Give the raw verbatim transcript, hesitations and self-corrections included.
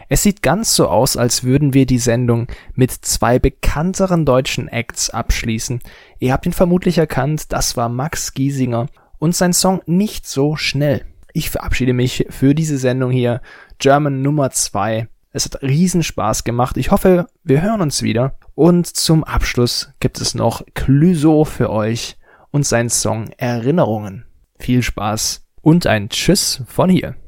Es sieht ganz so aus, als würden wir die Sendung mit zwei bekannteren deutschen Acts abschließen. Ihr habt ihn vermutlich erkannt, das war Max Giesinger und sein Song Nicht so schnell. Ich verabschiede mich für diese Sendung hier, German Nummer zwei. Es hat riesen Spaß gemacht. Ich hoffe, wir hören uns wieder. Und zum Abschluss gibt es noch Clüso für euch und sein Song Erinnerungen. Viel Spaß und ein Tschüss von hier.